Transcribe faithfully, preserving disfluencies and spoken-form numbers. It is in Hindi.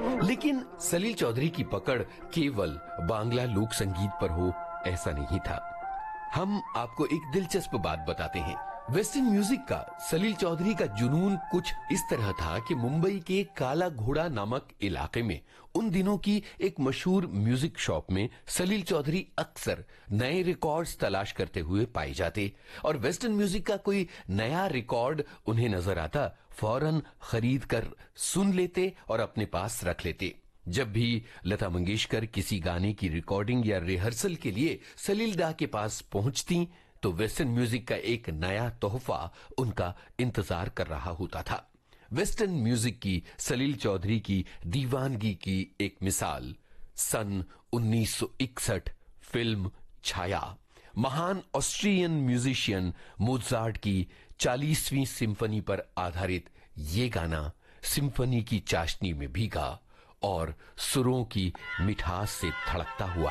लेकिन सलील चौधरी की पकड़ केवल बांग्ला लोक संगीत पर हो ऐसा नहीं था। हम आपको एक दिलचस्प बात बताते हैं। वेस्टर्न म्यूजिक का सलील चौधरी का जुनून कुछ इस तरह था कि मुंबई के काला घोड़ा नामक इलाके में उन दिनों की एक मशहूर म्यूजिक शॉप में सलील चौधरी अक्सर नए रिकॉर्ड्स तलाश करते हुए पाए जाते और वेस्टर्न म्यूजिक का कोई नया रिकॉर्ड उन्हें नजर आता, फौरन खरीद कर सुन लेते और अपने पास रख लेते। जब भी लता मंगेशकर किसी गाने की रिकॉर्डिंग या रिहर्सल के लिए सलील दा के पास पहुंचती तो वेस्टर्न म्यूजिक का एक नया तोहफा उनका इंतजार कर रहा होता था। वेस्टर्न म्यूजिक की सलील चौधरी की दीवानगी की एक मिसाल सन उन्नीस सौ इकसठ फिल्म छाया। महान ऑस्ट्रियन म्यूजिशियन मोजार्ट की चालीसवीं सिम्फनी पर आधारित ये गाना सिम्फनी की चाशनी में भीगा और सुरों की मिठास से धड़कता हुआ